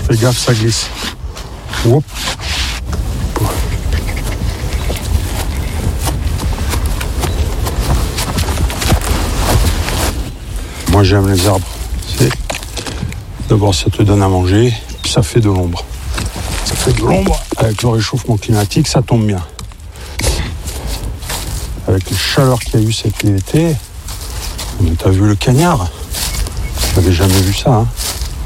Fais gaffe, ça glisse. Hop. Moi j'aime les arbres. D'abord ça te donne à manger, puis ça fait de l'ombre. Ça fait de l'ombre, avec le réchauffement climatique, ça tombe bien. Avec les chaleurs qu'il y a eu cet été, t'as vu le cagnard? J'avais jamais vu ça. Hein.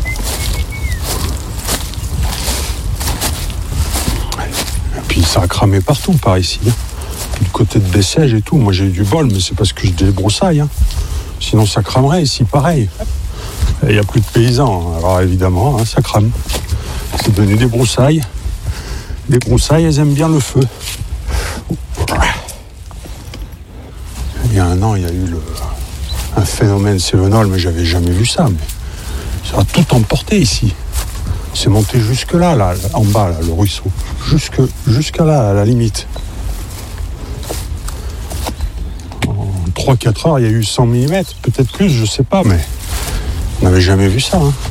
Et puis ça a cramé partout par ici. Hein. Puis du côté de Bessèges et tout, moi j'ai eu du bol, mais c'est parce que je débroussaille. Hein. Sinon ça cramerait ici, pareil. Il n'y a plus de paysans, alors évidemment, hein, ça crame. C'est devenu des broussailles. Les broussailles, elles aiment bien le feu. Il y a un an, il y a eu un phénomène cévenol, mais j'avais jamais vu ça. Mais ça a tout emporté ici. C'est monté jusque là, en bas, là, le ruisseau. Jusqu'à là, à la limite. En 3-4 heures, il y a eu 100 mm, peut-être plus, je sais pas, mais on n'avait jamais vu ça. Hein.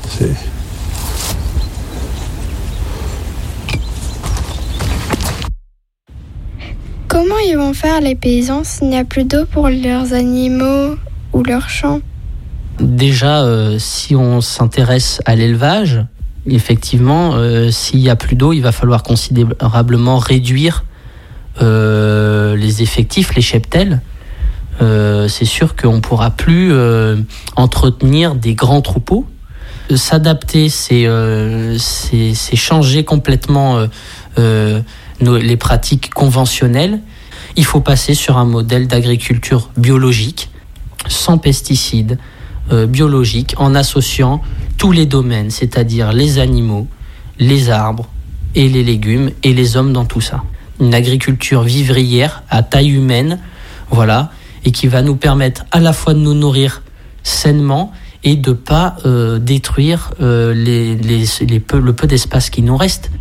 Comment ils vont faire les paysans s'il n'y a plus d'eau pour leurs animaux ou leurs champs? Déjà, si on s'intéresse à l'élevage, effectivement, s'il n'y a plus d'eau, il va falloir considérablement réduire les effectifs, les cheptels. C'est sûr qu'on ne pourra plus entretenir des grands troupeaux. S'adapter, c'est changer complètement les pratiques conventionnelles. Il faut passer sur un modèle d'agriculture biologique, sans pesticides, biologique, en associant tous les domaines, c'est-à-dire les animaux, les arbres et les légumes et les hommes dans tout ça. Une agriculture vivrière à taille humaine, voilà, et qui va nous permettre à la fois de nous nourrir sainement et de ne pas détruire le peu d'espace qui nous reste.